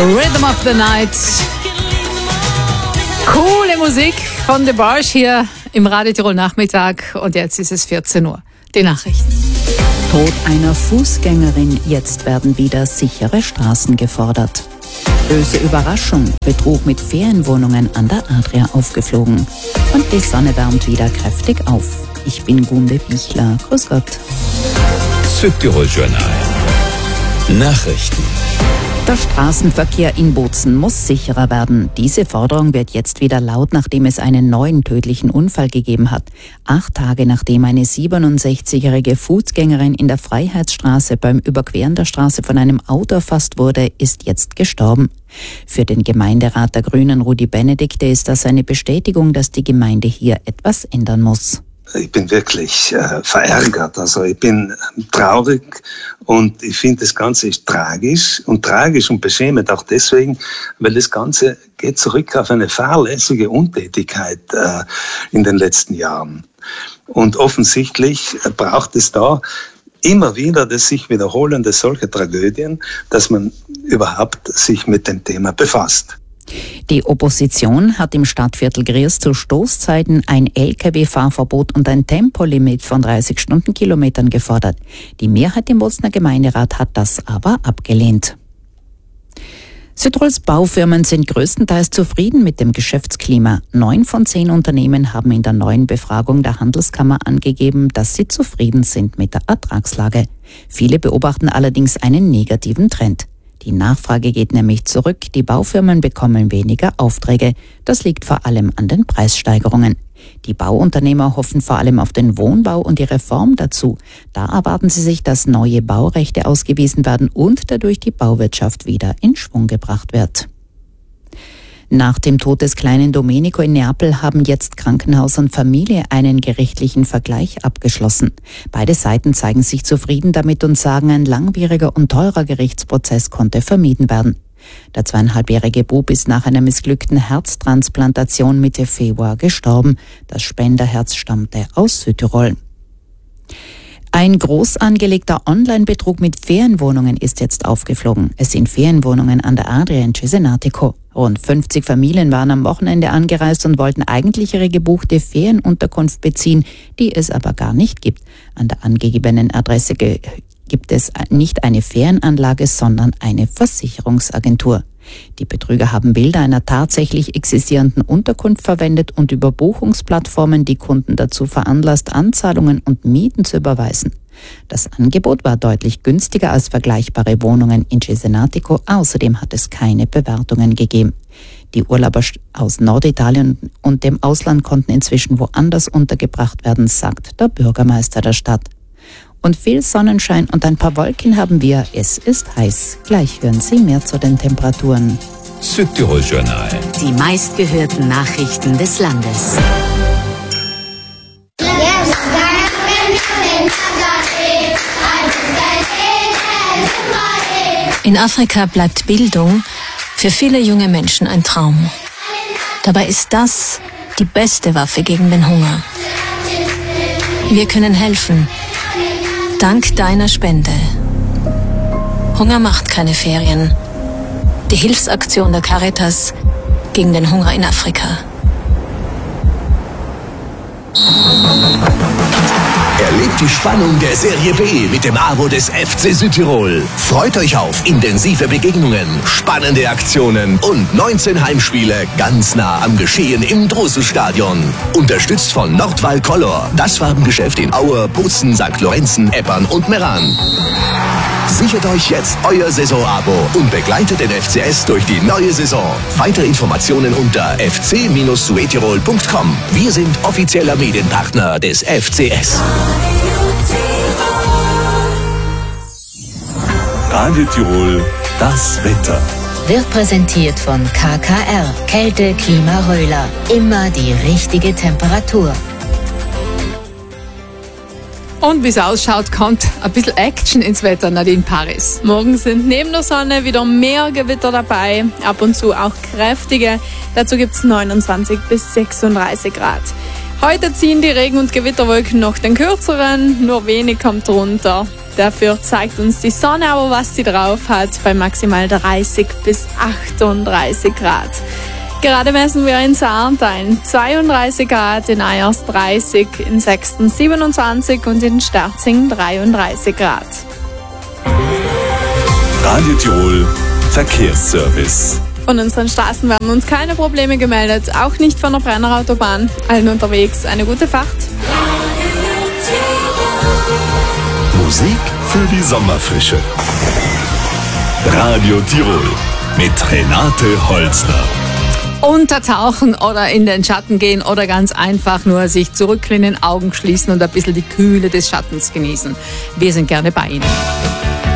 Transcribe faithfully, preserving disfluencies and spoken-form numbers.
Rhythm of the Night. Coole Musik von The Barge hier im Radio Tirol Nachmittag. Und jetzt ist es vierzehn Uhr. Die Nachrichten. Tod einer Fußgängerin. Jetzt werden wieder sichere Straßen gefordert. Böse Überraschung. Betrug mit Ferienwohnungen an der Adria aufgeflogen. Und die Sonne wärmt wieder kräftig auf. Ich bin Gunde Bichler. Grüß Gott. Südtirol Journal. Nachrichten. Der Straßenverkehr in Bozen muss sicherer werden. Diese Forderung wird jetzt wieder laut, nachdem es einen neuen tödlichen Unfall gegeben hat. Acht Tage nachdem eine siebenundsechzigjährige Fußgängerin in der Freiheitsstraße beim Überqueren der Straße von einem Auto erfasst wurde, ist jetzt gestorben. Für den Gemeinderat der Grünen Rudi Benedikte ist das eine Bestätigung, dass die Gemeinde hier etwas ändern muss. Ich bin wirklich äh, verärgert, also ich bin traurig und ich finde, das Ganze ist tragisch und tragisch und beschämend auch deswegen, weil das Ganze geht zurück auf eine fahrlässige Untätigkeit äh, in den letzten Jahren. Und offensichtlich braucht es da immer wieder das sich wiederholende solche Tragödien, dass man überhaupt sich mit dem Thema befasst. Die Opposition hat im Stadtviertel Griers zu Stoßzeiten ein L K W-Fahrverbot und ein Tempolimit von dreißig Stundenkilometern gefordert. Die Mehrheit im Bozener Gemeinderat hat das aber abgelehnt. Südtirols Baufirmen sind größtenteils zufrieden mit dem Geschäftsklima. Neun von zehn Unternehmen haben in der neuen Befragung der Handelskammer angegeben, dass sie zufrieden sind mit der Ertragslage. Viele beobachten allerdings einen negativen Trend. Die Nachfrage geht nämlich zurück, die Baufirmen bekommen weniger Aufträge. Das liegt vor allem an den Preissteigerungen. Die Bauunternehmer hoffen vor allem auf den Wohnbau und die Reform dazu. Da erwarten sie sich, dass neue Baurechte ausgewiesen werden und dadurch die Bauwirtschaft wieder in Schwung gebracht wird. Nach dem Tod des kleinen Domenico in Neapel haben jetzt Krankenhaus und Familie einen gerichtlichen Vergleich abgeschlossen. Beide Seiten zeigen sich zufrieden damit und sagen, ein langwieriger und teurer Gerichtsprozess konnte vermieden werden. Der zweieinhalbjährige Bub ist nach einer missglückten Herztransplantation Mitte Februar gestorben. Das Spenderherz stammte aus Südtirol. Ein groß angelegter Online-Betrug mit Ferienwohnungen ist jetzt aufgeflogen. Es sind Ferienwohnungen an der Adria in Cesenatico. Rund fünfzig Familien waren am Wochenende angereist und wollten eigentlich ihre gebuchte Ferienunterkunft beziehen, die es aber gar nicht gibt. An der angegebenen Adresse ge- gibt es nicht eine Ferienanlage, sondern eine Versicherungsagentur. Die Betrüger haben Bilder einer tatsächlich existierenden Unterkunft verwendet und über Buchungsplattformen die Kunden dazu veranlasst, Anzahlungen und Mieten zu überweisen. Das Angebot war deutlich günstiger als vergleichbare Wohnungen in Cesenatico. Außerdem hat es keine Bewertungen gegeben. Die Urlauber aus Norditalien und dem Ausland konnten inzwischen woanders untergebracht werden, sagt der Bürgermeister der Stadt. Und viel Sonnenschein und ein paar Wolken haben wir. Es ist heiß. Gleich hören Sie mehr zu den Temperaturen. Südtirol Journal. Die meistgehörten Nachrichten des Landes. In Afrika bleibt Bildung für viele junge Menschen ein Traum. Dabei ist das die beste Waffe gegen den Hunger. Wir können helfen. Dank deiner Spende. Hunger macht keine Ferien. Die Hilfsaktion der Caritas gegen den Hunger in Afrika. Erlebt die Spannung der Serie B mit dem Abo des F C Südtirol. Freut euch auf intensive Begegnungen, spannende Aktionen und neunzehn Heimspiele ganz nah am Geschehen im Drosu-Stadion. Unterstützt von Nordwall Color, das Farbengeschäft in Aue, Bozen, Sankt Lorenzen, Eppern und Meran. Sichert euch jetzt euer Saisonabo und begleitet den F C S durch die neue Saison. Weitere Informationen unter f c dash suetirol punkt com. Wir sind offizieller Medienpartner des F C S. Radio Tirol, das Wetter. Wird präsentiert von K K R. Kälte, Klima, Röhler. Immer die richtige Temperatur. Und wie es ausschaut, kommt ein bisschen Action ins Wetter, Nadine Paris. Morgen sind neben der Sonne wieder mehr Gewitter dabei, ab und zu auch kräftige. Dazu gibt es neunundzwanzig bis sechsunddreißig Grad. Heute ziehen die Regen- und Gewitterwolken noch den kürzeren, nur wenig kommt runter. Dafür zeigt uns die Sonne aber, was sie drauf hat, bei maximal dreißig bis achtunddreißig Grad. Gerade messen wir in Sarntein zweiunddreißig Grad, in Eyers dreißig, in Sexten siebenundzwanzig und in Sterzing dreiunddreißig Grad. Radio Tirol Verkehrsservice. Von unseren Straßen werden uns keine Probleme gemeldet, auch nicht von der Brennerautobahn. Allen unterwegs eine gute Fahrt. Musik für die Sommerfrische. Radio Tirol mit Renate Holzner. Untertauchen oder in den Schatten gehen oder ganz einfach nur sich zurücklehnen, Augen schließen und ein bisschen die Kühle des Schattens genießen. Wir sind gerne bei Ihnen.